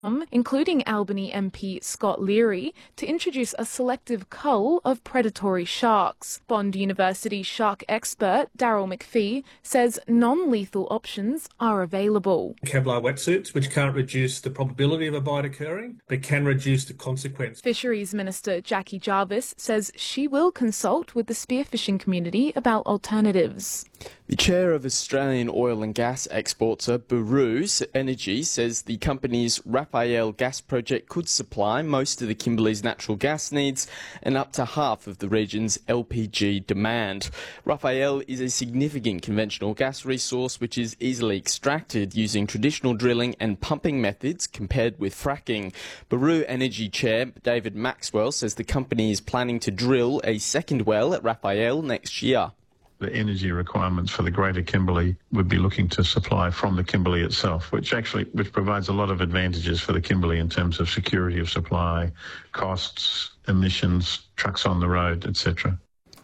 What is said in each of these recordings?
including Albany MP Scott Leary, to introduce a selective cull of predatory sharks. Bond University shark expert Daryl McPhee says non-lethal options are available. Kevlar wetsuits, which can't reduce the probability of a bite occurring, but can reduce the consequence. Fisheries Minister Jackie Jarvis says she will consult with the spearfishing community about alternatives. The chair of Australian oil and gas exporter Buru Energy says the company's Raphael gas project could supply most of the Kimberley's natural gas needs and up to half of the region's LPG demand. Raphael is a significant conventional gas resource which is easily extracted using traditional drilling and pumping methods compared with fracking. Buru Energy chair David Maxwell says the company is planning to drill a second well at Raphael next year. The energy requirements for the greater Kimberley would be looking to supply from the Kimberley itself, which provides a lot of advantages for the Kimberley in terms of security of supply, costs, emissions, trucks on the road, etc.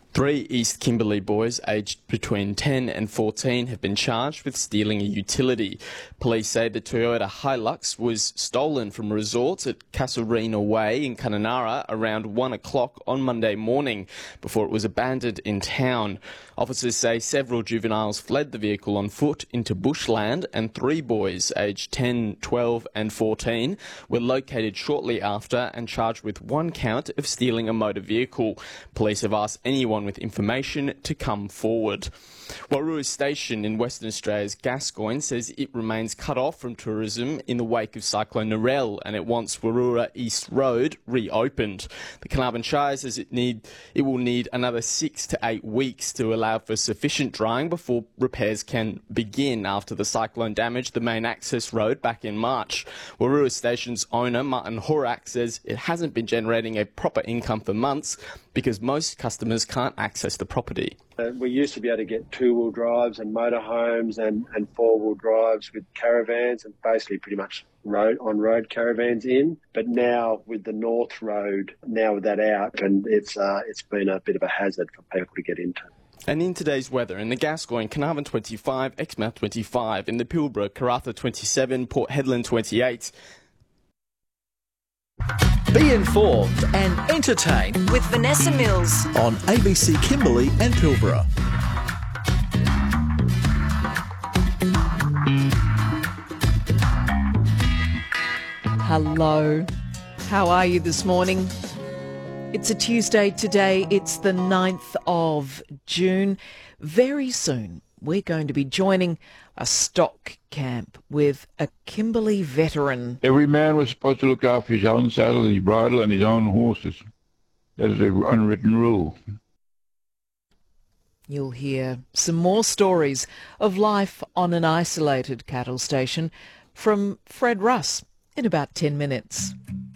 3 East Kimberley boys aged between 10 and 14 have been charged with stealing a utility. Police say the Toyota Hilux was stolen from a resort at Casuarina Way in Kununurra around 1 o'clock on Monday morning before it was abandoned in town. Officers say several juveniles fled the vehicle on foot into bushland and 3 boys aged 10, 12 and 14 were located shortly after and charged with 1 count of stealing a motor vehicle. Police have asked anyone with information to come forward. Warroo Station in Western Australia's Gascoyne says it remains cut off from tourism in the wake of Cyclone Narelle and it wants Warroora East Road reopened. The Carnarvon Shire says it will need another 6 to 8 weeks to allow for sufficient drying before repairs can begin after the cyclone damaged the main access road back in March. Warroora Station's owner Martin Horak says it hasn't been generating a proper income for months because most customers can't access the property. We used to be able to get 2-wheel drives and motorhomes and 4-wheel drives with caravans and basically pretty much on-road caravans in. But now with the North Road, now with that out, and it's been a bit of a hazard for people to get into. And in today's weather, in the Gascoyne, Carnarvon 25, Exmouth 25, in the Pilbara, Karratha 27, Port Hedland 28. Be informed and entertained with Vanessa Mills on ABC Kimberley and Pilbara. Hello, how are you this morning? It's a Tuesday today, it's the 9th of June. Very soon we're going to be joining a stock camp with a Kimberley veteran. Every man was supposed to look after his own saddle, his bridle and his own horses. That is an unwritten rule. You'll hear some more stories of life on an isolated cattle station from Fred Russ in about 10 minutes.